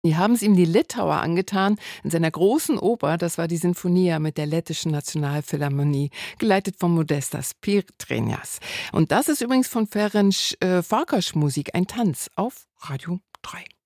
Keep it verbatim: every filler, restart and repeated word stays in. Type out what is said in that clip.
Die haben es ihm die Litauer angetan in seiner großen Oper, das war die Sinfonia mit der Lettischen Nationalphilharmonie, geleitet von Modestas Pitrenias. Und das ist übrigens von Ferenc äh, Farkas Musik, ein Tanz auf Radio drei.